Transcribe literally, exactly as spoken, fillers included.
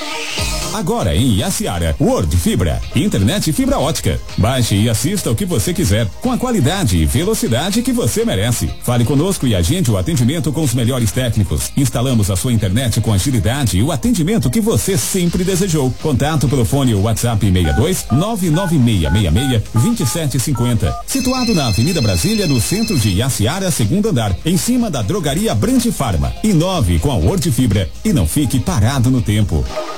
Agora em Iaciara, Word Fibra, internet e fibra ótica. Baixe e assista o que você quiser, com a qualidade e velocidade que você merece. Fale conosco e agende o atendimento com os melhores técnicos. Instalamos a sua internet com agilidade e o atendimento que você sempre desejou. Contato pelo fone ou WhatsApp seis dois nove nove seis seis seis dois sete cinco zero. Situado na Avenida Brasília, no centro de Iaciara, segundo andar, em cima da drogaria Brand Pharma. Inove com a Word Fibra e não fique parado no tempo.